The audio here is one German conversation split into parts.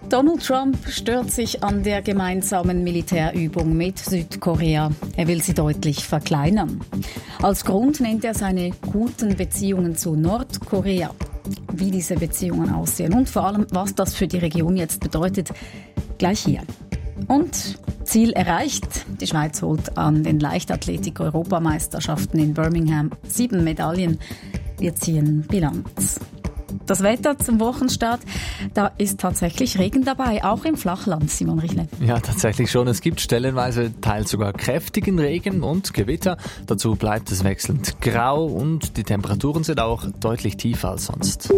Donald Trump stört sich an der gemeinsamen Militärübung mit Südkorea. Er will sie deutlich verkleinern. Als Grund nennt er seine guten Beziehungen zu Nordkorea. Wie diese Beziehungen aussehen und vor allem, was das für die Region jetzt bedeutet, gleich hier. Und Ziel erreicht. Die Schweiz holt an den Leichtathletik-Europameisterschaften in Birmingham 7 Medaillen. Wir ziehen Bilanz. Das Wetter zum Wochenstart, da ist tatsächlich Regen dabei, auch im Flachland, Simon Richle. Ja, tatsächlich schon. Es gibt stellenweise teils sogar kräftigen Regen und Gewitter. Dazu bleibt es wechselnd grau und die Temperaturen sind auch deutlich tiefer als sonst.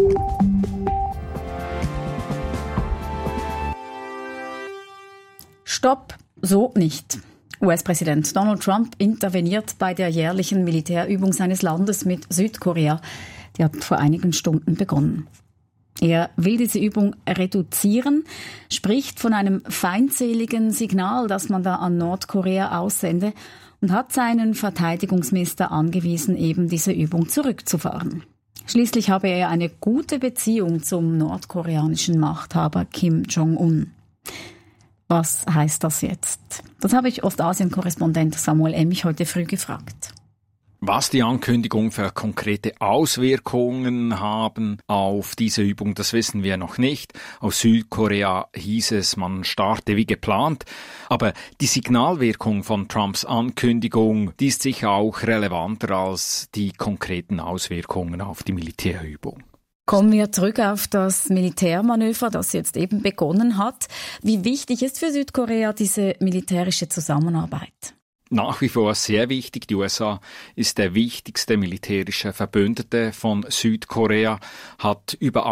Stopp, so nicht. US-Präsident Donald Trump interveniert bei der jährlichen Militärübung seines Landes mit Südkorea. Die hat vor einigen Stunden begonnen. Er will diese Übung reduzieren, spricht von einem feindseligen Signal, das man da an Nordkorea aussende und hat seinen Verteidigungsminister angewiesen, eben diese Übung zurückzufahren. Schließlich habe er eine gute Beziehung zum nordkoreanischen Machthaber Kim Jong-un. Was heißt das jetzt? Das habe ich Ostasien-Korrespondent Samuel Emmich heute früh gefragt. Was die Ankündigung für konkrete Auswirkungen haben auf diese Übung, das wissen wir noch nicht. Aus Südkorea hieß es, man starte wie geplant. Aber die Signalwirkung von Trumps Ankündigung, die ist sicher auch relevanter als die konkreten Auswirkungen auf die Militärübung. Kommen wir zurück auf das Militärmanöver, das jetzt eben begonnen hat. Wie wichtig ist für Südkorea diese militärische Zusammenarbeit? Nach wie vor sehr wichtig. Die USA ist der wichtigste militärische Verbündete von Südkorea, hat über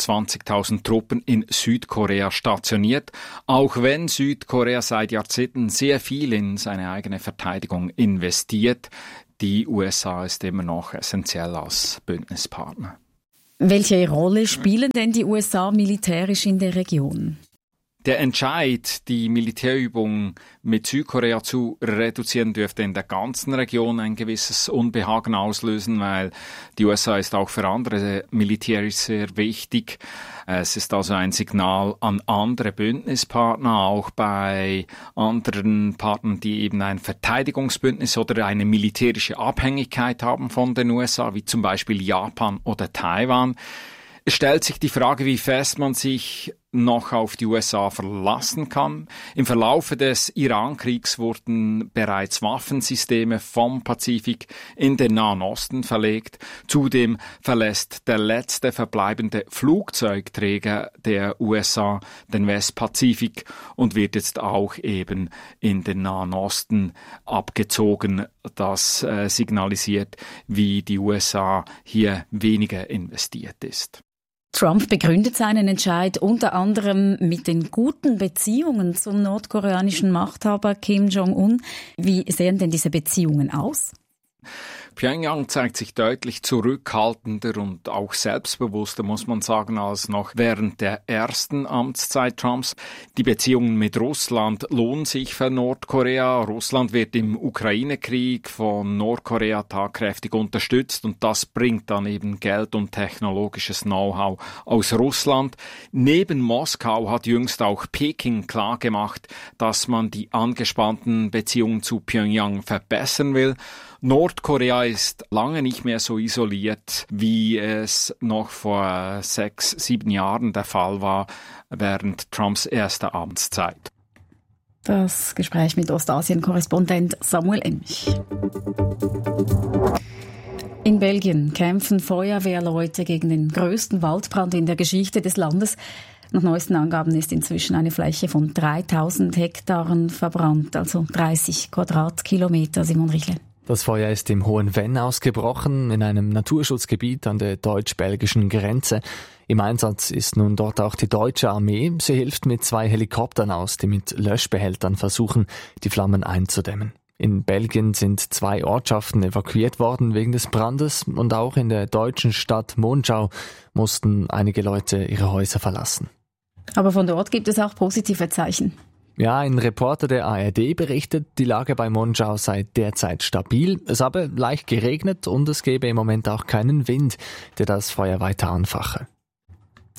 28.000 Truppen in Südkorea stationiert, auch wenn Südkorea seit Jahrzehnten sehr viel in seine eigene Verteidigung investiert. Die USA ist immer noch essentiell als Bündnispartner. Welche Rolle spielen denn die USA militärisch in der Region? Der Entscheid, die Militärübung mit Südkorea zu reduzieren, dürfte in der ganzen Region ein gewisses Unbehagen auslösen, weil die USA ist auch für andere militärisch sehr wichtig. Es ist also ein Signal an andere Bündnispartner, auch bei anderen Partnern, die eben ein Verteidigungsbündnis oder eine militärische Abhängigkeit haben von den USA, wie zum Beispiel Japan oder Taiwan. Es stellt sich die Frage, wie fest man sich noch auf die USA verlassen kann. Im Verlaufe des Iran-Kriegs wurden bereits Waffensysteme vom Pazifik in den Nahen Osten verlegt. Zudem verlässt der letzte verbleibende Flugzeugträger der USA den Westpazifik und wird jetzt auch eben in den Nahen Osten abgezogen. Das signalisiert, wie die USA hier weniger investiert ist. Trump begründet seinen Entscheid unter anderem mit den guten Beziehungen zum nordkoreanischen Machthaber Kim Jong-un. Wie sehen denn diese Beziehungen aus? Pyongyang zeigt sich deutlich zurückhaltender und auch selbstbewusster, muss man sagen, als noch während der ersten Amtszeit Trumps. Die Beziehungen mit Russland lohnen sich für Nordkorea. Russland wird im Ukraine-Krieg von Nordkorea tatkräftig unterstützt und das bringt dann eben Geld und technologisches Know-how aus Russland. Neben Moskau hat jüngst auch Peking klargemacht, dass man die angespannten Beziehungen zu Pyongyang verbessern will. Nordkorea ist lange nicht mehr so isoliert, wie es noch vor 6, 7 Jahren der Fall war, während Trumps erster Amtszeit. Das Gespräch mit Ostasien-Korrespondent Samuel Emmich. In Belgien kämpfen Feuerwehrleute gegen den größten Waldbrand in der Geschichte des Landes. Nach neuesten Angaben ist inzwischen eine Fläche von 3000 Hektaren verbrannt, also 30 Quadratkilometer. Simon Richle. Das Feuer ist im Hohen Venn ausgebrochen, in einem Naturschutzgebiet an der deutsch-belgischen Grenze. Im Einsatz ist nun dort auch die deutsche Armee. Sie hilft mit 2 Helikoptern aus, die mit Löschbehältern versuchen, die Flammen einzudämmen. In Belgien sind 2 Ortschaften evakuiert worden wegen des Brandes und auch in der deutschen Stadt Monschau mussten einige Leute ihre Häuser verlassen. Aber von dort gibt es auch positive Zeichen. Ja, ein Reporter der ARD berichtet, die Lage bei Monschau sei derzeit stabil. Es habe leicht geregnet und es gebe im Moment auch keinen Wind, der das Feuer weiter anfache.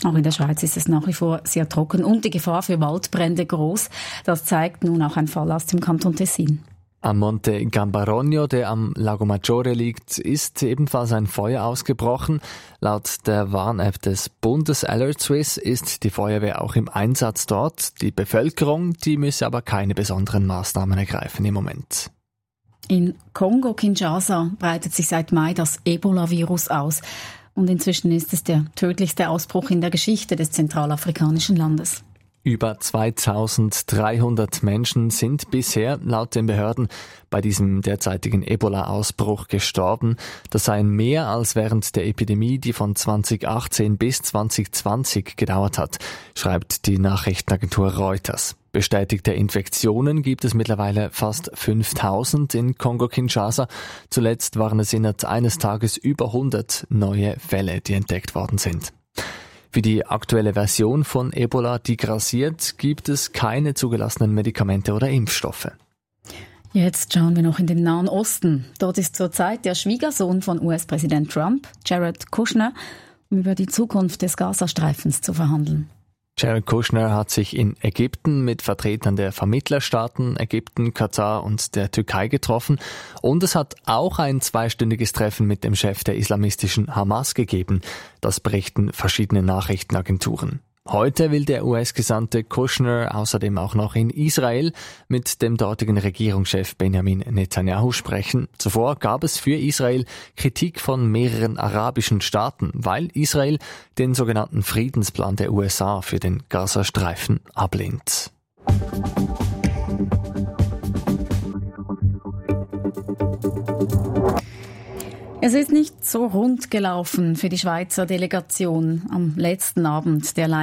Auch in der Schweiz ist es nach wie vor sehr trocken und die Gefahr für Waldbrände groß. Das zeigt nun auch ein Fall aus dem Kanton Tessin. Am Monte Gambarogno, der am Lago Maggiore liegt, ist ebenfalls ein Feuer ausgebrochen. Laut der Warn-App des Bundes Alert Swiss ist die Feuerwehr auch im Einsatz dort. Die Bevölkerung, die müsse aber keine besonderen Maßnahmen ergreifen im Moment. In Kongo-Kinshasa breitet sich seit Mai das Ebola-Virus aus. Und inzwischen ist es der tödlichste Ausbruch in der Geschichte des zentralafrikanischen Landes. Über 2300 Menschen sind bisher, laut den Behörden, bei diesem derzeitigen Ebola-Ausbruch gestorben. Das seien mehr als während der Epidemie, die von 2018 bis 2020 gedauert hat, schreibt die Nachrichtenagentur Reuters. Bestätigte Infektionen gibt es mittlerweile fast 5000 in Kongo-Kinshasa. Zuletzt waren es innerhalb eines Tages über 100 neue Fälle, die entdeckt worden sind. Für die aktuelle Version von Ebola, die grassiert, gibt es keine zugelassenen Medikamente oder Impfstoffe. Jetzt schauen wir noch in den Nahen Osten. Dort ist zurzeit der Schwiegersohn von US-Präsident Trump, Jared Kushner, um über die Zukunft des Gazastreifens zu verhandeln. Jared Kushner hat sich in Ägypten mit Vertretern der Vermittlerstaaten Ägypten, Katar und der Türkei getroffen. Und es hat auch ein 2-stündiges Treffen mit dem Chef der islamistischen Hamas gegeben. Das berichten verschiedene Nachrichtenagenturen. Heute will der US-Gesandte Kushner außerdem auch noch in Israel mit dem dortigen Regierungschef Benjamin Netanyahu sprechen. Zuvor gab es für Israel Kritik von mehreren arabischen Staaten, weil Israel den sogenannten Friedensplan der USA für den Gazastreifen ablehnt. Es ist nicht so rund gelaufen für die Schweizer Delegation am letzten Abend der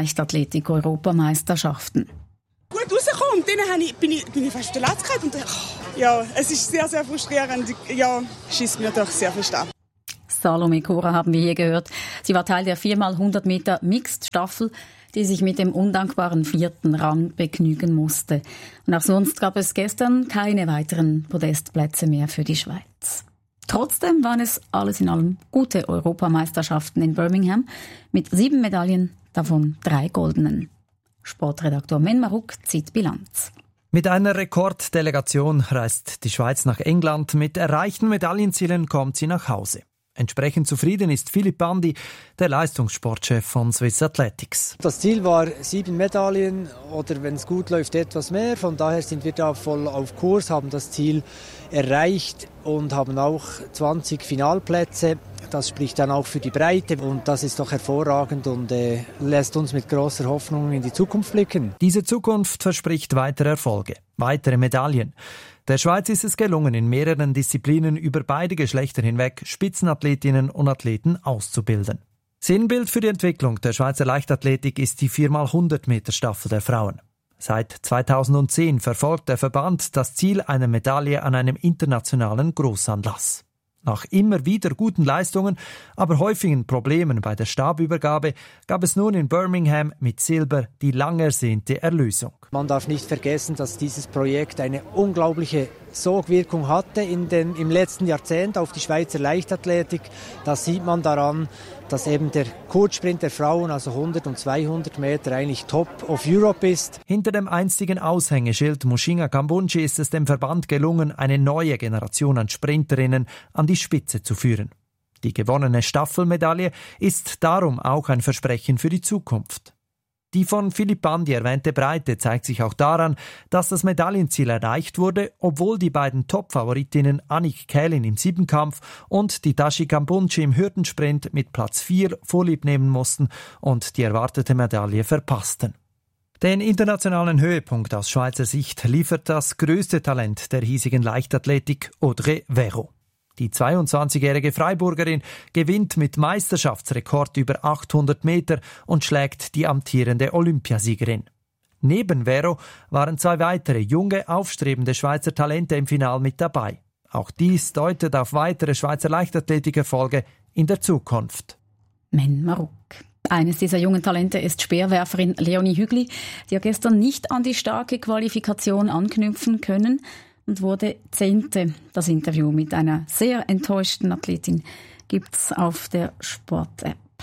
Leichtathletik-Europameisterschaften. Gut rausgekommen, dann bin ich fast der Letzte und ja, es ist sehr, sehr frustrierend. Ja, schießt mir doch sehr viel ab. Salome Cora haben wir hier gehört. Sie war Teil der 4x100 Meter Mixed-Staffel, die sich mit dem undankbaren 4. Rang begnügen musste. Und auch sonst gab es gestern keine weiteren Podestplätze mehr für die Schweiz. Trotzdem waren es alles in allem gute Europameisterschaften in Birmingham mit 7 Medaillen, davon 3 goldenen. Sportredaktor Men Maruk zieht Bilanz. Mit einer Rekorddelegation reist die Schweiz nach England. Mit erreichten Medaillenzielen kommt sie nach Hause. Entsprechend zufrieden ist Philipp Bandi, der Leistungssportchef von Swiss Athletics. Das Ziel war 7 Medaillen oder wenn es gut läuft etwas mehr. Von daher sind wir da voll auf Kurs, haben das Ziel erreicht und haben auch 20 Finalplätze. Das spricht dann auch für die Breite und das ist doch hervorragend und lässt uns mit großer Hoffnung in die Zukunft blicken. Diese Zukunft verspricht weitere Erfolge, weitere Medaillen. Der Schweiz ist es gelungen, in mehreren Disziplinen über beide Geschlechter hinweg Spitzenathletinnen und Athleten auszubilden. Sinnbild für die Entwicklung der Schweizer Leichtathletik ist die 4x100 Meter Staffel der Frauen. Seit 2010 verfolgt der Verband das Ziel einer Medaille an einem internationalen Großanlass. Nach immer wieder guten Leistungen, aber häufigen Problemen bei der Stabübergabe gab es nun in Birmingham mit Silber die lang ersehnte Erlösung. Man darf nicht vergessen, dass dieses Projekt eine unglaubliche Sogwirkung hatte im letzten Jahrzehnt auf die Schweizer Leichtathletik. Das sieht man daran, dass eben der Kurzsprint der Frauen, also 100 und 200 Meter, eigentlich Top of Europe ist. Hinter dem einstigen Aushängeschild Mushinga Kambunji ist es dem Verband gelungen, eine neue Generation an Sprinterinnen an die Spitze zu führen. Die gewonnene Staffelmedaille ist darum auch ein Versprechen für die Zukunft. Die von Philipp Bandi erwähnte Breite zeigt sich auch daran, dass das Medaillenziel erreicht wurde, obwohl die beiden Top-Favoritinnen Annick Kählin im Siebenkampf und die Tashi Kambunji im Hürdensprint mit Platz 4 vorlieb nehmen mussten und die erwartete Medaille verpassten. Den internationalen Höhepunkt aus Schweizer Sicht liefert das größte Talent der hiesigen Leichtathletik, Audrey Vero. Die 22-jährige Freiburgerin gewinnt mit Meisterschaftsrekord über 800 Meter und schlägt die amtierende Olympiasiegerin. Neben Vero waren 2 weitere junge, aufstrebende Schweizer Talente im Finale mit dabei. Auch dies deutet auf weitere Schweizer Leichtathletikerfolge in der Zukunft. Men Maruk. Eines dieser jungen Talente ist Speerwerferin Leonie Hügli, die ja gestern nicht an die starke Qualifikation anknüpfen können und wurde 10. Das Interview mit einer sehr enttäuschten Athletin gibt's auf der Sport-App.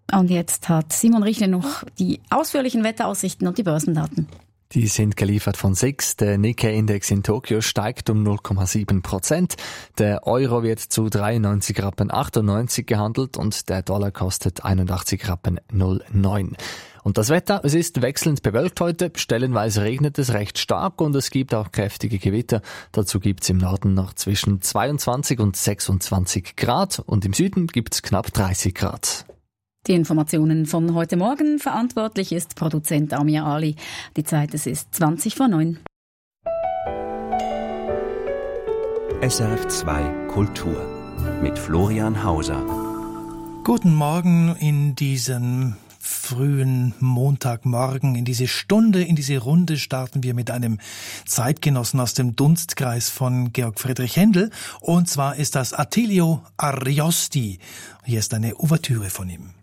Und jetzt hat Simon Richle noch die ausführlichen Wetteraussichten und die Börsendaten. Die sind geliefert von SIX. Der Nikkei-Index in Tokio steigt um 0,7%. Der Euro wird zu 93,98 Rappen gehandelt und der Dollar kostet 81,09 Rappen. Und das Wetter, es ist wechselnd bewölkt heute. Stellenweise regnet es recht stark und es gibt auch kräftige Gewitter. Dazu gibt's im Norden noch zwischen 22 und 26 Grad und im Süden gibt's knapp 30 Grad. Die Informationen von heute Morgen. Verantwortlich ist Produzent Amir Ali. Die Zeit, es ist 20:09. SRF 2 Kultur mit Florian Hauser. Guten Morgen in diesem frühen Montagmorgen. In diese Stunde, in diese Runde starten wir mit einem Zeitgenossen aus dem Dunstkreis von Georg Friedrich Händel. Und zwar ist das Attilio Ariosti. Hier ist eine Ouvertüre von ihm.